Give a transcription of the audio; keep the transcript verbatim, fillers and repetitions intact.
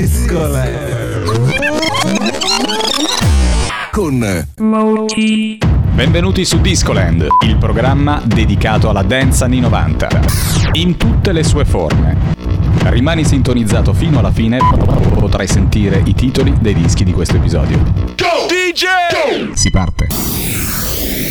Con Moti. Benvenuti su Discoland, il programma dedicato alla dance anni novanta, in tutte le sue forme. Rimani sintonizzato fino alla fine, potrai sentire i titoli dei dischi di questo episodio. Go! D J! Si parte.